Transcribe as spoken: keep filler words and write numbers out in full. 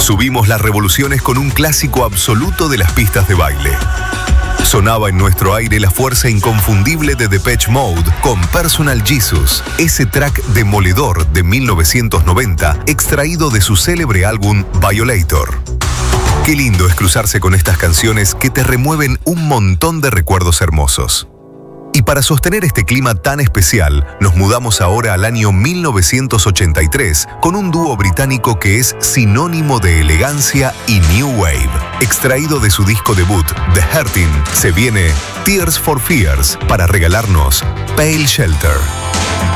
Subimos las revoluciones con un clásico absoluto de las pistas de baile. Sonaba en nuestro aire la fuerza inconfundible de Depeche Mode con Personal Jesus, ese track demoledor de mil novecientos noventa extraído de su célebre álbum Violator. Qué lindo es cruzarse con estas canciones que te remueven un montón de recuerdos hermosos. Y para sostener este clima tan especial, nos mudamos ahora al año mil novecientos ochenta y tres con un dúo británico que es sinónimo de elegancia y New Wave. Extraído de su disco debut, The Hurting, se viene Tears for Fears para regalarnos Pale Shelter.